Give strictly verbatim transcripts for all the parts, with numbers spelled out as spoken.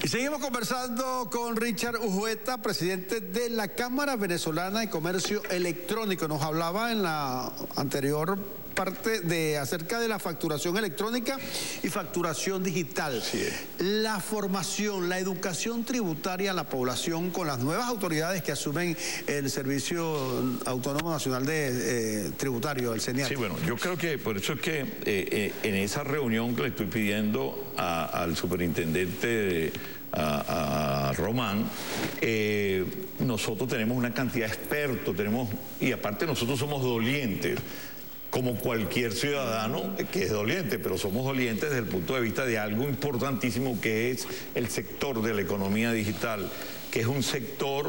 Y seguimos conversando con Richard Ujueta, presidente de la Cámara Venezolana de Comercio Electrónico. Nos hablaba en la anterior parte de acerca de la facturación electrónica y facturación digital. Sí. La formación, la educación tributaria a la población con las nuevas autoridades que asumen el Servicio Autónomo Nacional de eh, Tributario, el CENIAT. Sí, bueno, yo creo que por eso es que eh, eh, en esa reunión que le estoy pidiendo a, al superintendente de, a, a Román, eh, nosotros tenemos una cantidad de expertos, tenemos, y aparte nosotros somos dolientes, como cualquier ciudadano que es doliente, pero somos dolientes desde el punto de vista de algo importantísimo que es el sector de la economía digital, que es un sector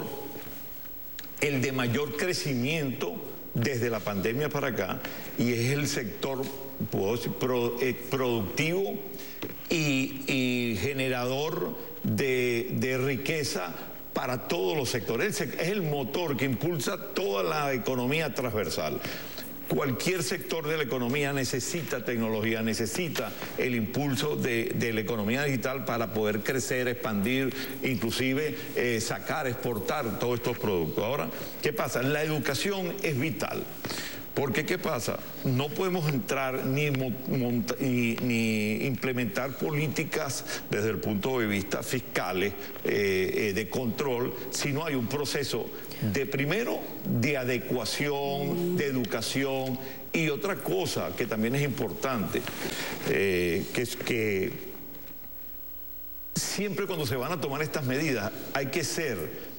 el de mayor crecimiento desde la pandemia para acá, y es el sector, puedo decir, pro, eh, productivo y, y generador de, de riqueza para todos los sectores. Es el motor que impulsa toda la economía transversal. Cualquier sector de la economía necesita tecnología, necesita el impulso de, de la economía digital para poder crecer, expandir, inclusive eh, sacar, exportar todos estos productos. Ahora, ¿qué pasa? La educación es vital. Porque, ¿qué pasa? No podemos entrar ni, ni, ni implementar políticas desde el punto de vista fiscales, eh, eh, de control, si no hay un proceso de, primero, de adecuación, de educación, y otra cosa que también es importante, eh, que es que siempre cuando se van a tomar estas medidas hay que ser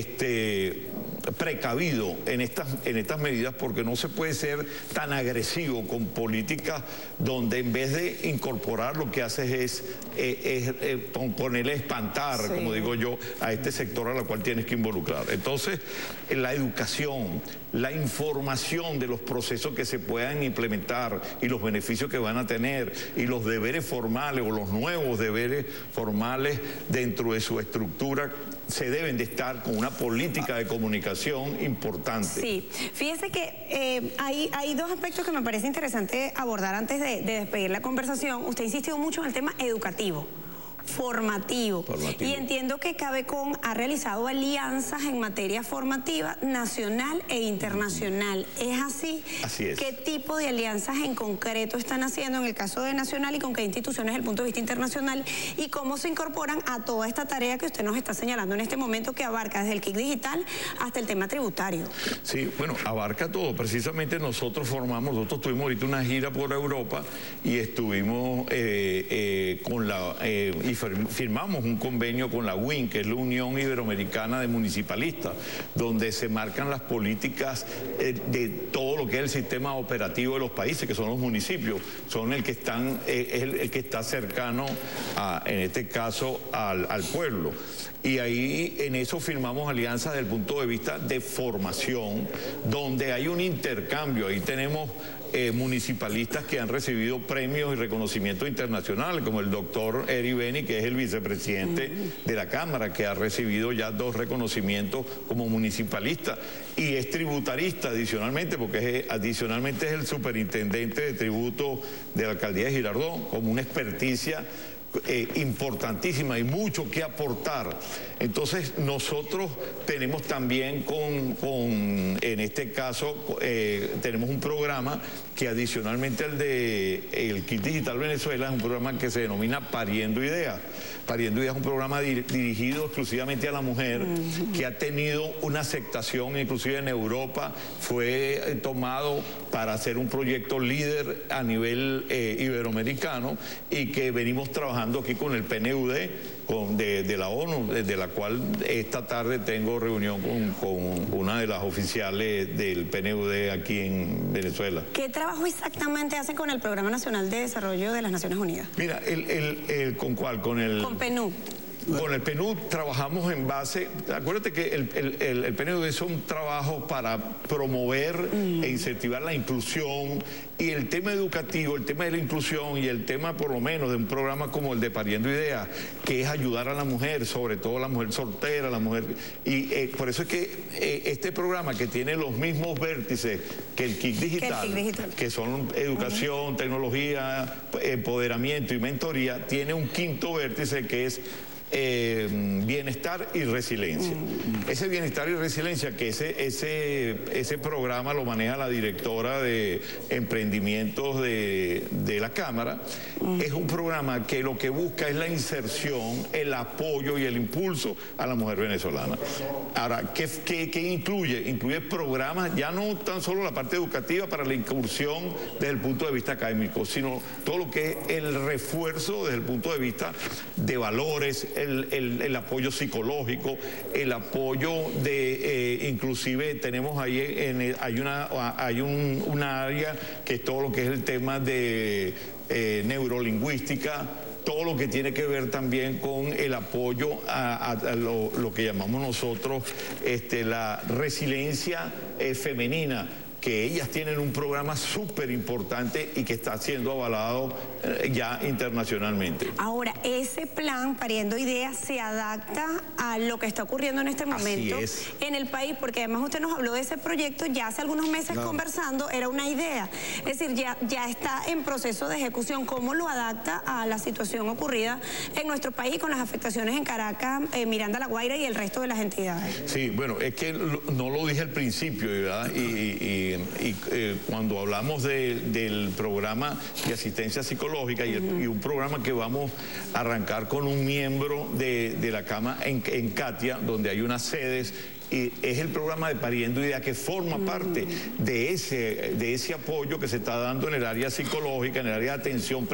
este, precavido en estas, en estas medidas, porque no se puede ser tan agresivo con políticas donde en vez de incorporar lo que haces es, eh, es eh, ponerle espantar, sí, como digo yo, a este sector a la cual tienes que involucrar. Entonces, la educación, la información de los procesos que se puedan implementar y los beneficios que van a tener y los deberes formales o los nuevos deberes formales dentro de su estructura se deben de estar con una política de comunicación importante. Sí, fíjese que eh, hay, hay dos aspectos que me parece interesante abordar antes de, de despedir la conversación. Usted ha insistido mucho en el tema educativo. Formativo. formativo. Y entiendo que Cabecon ha realizado alianzas en materia formativa nacional e internacional. ¿Es así? Así es. ¿Qué tipo de alianzas en concreto están haciendo en el caso de nacional y con qué instituciones desde el punto de vista internacional? ¿Y cómo se incorporan a toda esta tarea que usted nos está señalando en este momento, que abarca desde el K I C digital hasta el tema tributario? Sí, bueno, abarca todo. Precisamente nosotros formamos, nosotros tuvimos ahorita una gira por Europa y estuvimos eh, eh, con la... Eh, y firmamos un convenio con la U I N, que es la Unión Iberoamericana de Municipalistas, donde se marcan las políticas eh, de todo lo que es el sistema operativo de los países, que son los municipios, son el que están, eh, es el, el que está cercano a, en este caso, al, al pueblo. Y ahí en eso firmamos alianzas desde el punto de vista de formación, donde hay un intercambio. Ahí tenemos eh, municipalistas que han recibido premios y reconocimientos internacionales, como el doctor Eri Beni, que es el vicepresidente de la Cámara, que ha recibido ya dos reconocimientos como municipalista, y es tributarista adicionalmente, porque es, adicionalmente es el superintendente de tributo de la alcaldía de Girardot, como una experticia Eh, importantísima y mucho que aportar. Entonces nosotros tenemos también con, con en este caso eh, tenemos un programa que adicionalmente al de el K I C Digital Venezuela es un programa que se denomina Pariendo Ideas. Pariendo Ideas es un programa dir dirigido exclusivamente a la mujer, uh-huh, que ha tenido una aceptación inclusive en Europa, fue eh, tomado para hacer un proyecto líder a nivel eh, iberoamericano, y que venimos trabajando aquí con el P N U D, con, de, de la ONU, de, de la cual esta tarde tengo reunión con, con una de las oficiales del P N U D aquí en Venezuela. ¿Qué trabajo exactamente hacen con el Programa Nacional de Desarrollo de las Naciones Unidas? Mira, el, el, el, ¿con cuál? Con el... Con P N U. Con el P N U D trabajamos en base, acuérdate que el, el, el, el P N U D es un trabajo para promover mm. e incentivar la inclusión, y el tema educativo, el tema de la inclusión y el tema por lo menos de un programa como el de Pariendo Ideas, que es ayudar a la mujer, sobre todo a la mujer soltera, la mujer, y eh, por eso es que eh, este programa, que tiene los mismos vértices que el K I C Digital, que, el K I C digital. que son educación, uh-huh, tecnología, empoderamiento y mentoría, tiene un quinto vértice que es eh, bienestar y resiliencia. Mm. Ese bienestar y resiliencia, que ese, ese, ese programa lo maneja la directora de emprendimientos de, de la Cámara, mm. es un programa que lo que busca es la inserción, el apoyo y el impulso a la mujer venezolana. Ahora, ¿qué, qué, qué incluye? Incluye programas, ya no tan solo la parte educativa para la incursión desde el punto de vista académico, sino todo lo que es el refuerzo desde el punto de vista de valores, el, el, el apoyo psicológico, el apoyo de, eh, inclusive tenemos ahí, en, hay, una, hay un, una área que es todo lo que es el tema de eh, neurolingüística, todo lo que tiene que ver también con el apoyo a, a, a lo, lo que llamamos nosotros este, la resiliencia eh, femenina, que ellas tienen un programa súper importante y que está siendo avalado eh, ya internacionalmente. Ahora, ese plan Pariendo Ideas se adapta a lo que está ocurriendo en este momento en el país, porque además usted nos habló de ese proyecto ya hace algunos meses no. conversando, era una idea, es decir, ya, ya está en proceso de ejecución. ¿Cómo lo adapta a la situación ocurrida en nuestro país con las afectaciones en Caracas, eh, Miranda, La Guaira y el resto de las entidades? Sí, bueno, es que no lo dije al principio, ¿verdad? Y, y Y eh, cuando hablamos de, del programa de asistencia psicológica y, el, y un programa que vamos a arrancar con un miembro de, de la Cama en, en Katia, donde hay unas sedes, y es el programa de Pariendo Ideas que forma parte de ese, de ese apoyo que se está dando en el área psicológica, en el área de atención